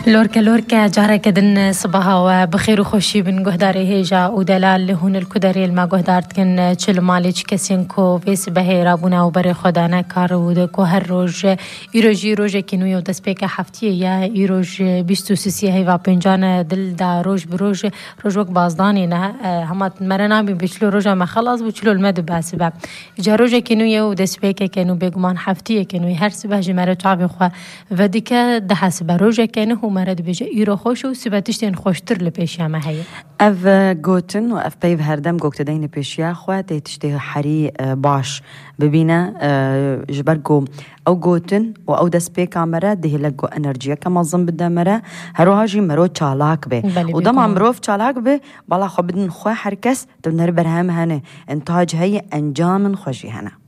لوركا جارة كدن صباها وبخير وخوشي بن جهداري هيجا ودلال لهون الكدري الما جهدارت كن تشل مالج كسينكو فيس بهيرا بنا وبري خدانا كارو دكو هالروج يروجي روج كينو دسبيكا حفتيه يا يروج بيستو سيسي هيفا بنجانا دل دا روج بروج روج وك بازداني نه همات مرنا بيشلو روجا ما خلص وشلو المد باسبه جا روج كينو يو دسبيكا كانوا بيجمان حفتيه كانوا هر سبه جمره تعب خو وديك ده حسب روج كانوا مرد بيجي يرو خوش و سبتشتين خوشتر لبيشيا ما هي اف جوتن و اف بيف هردم گوكت دين بيشيا خو تشتي حري باش ببينا جبرجو او جوتن و او دسبي كاميرا ده لگو انرجيا كما ظن بدمره هرو هاجي مرو چالاك به ودم امروف چالاك به بالا خو بدن خو هر کس تنر برهم هنه انتاج هي انجام خوشي هنه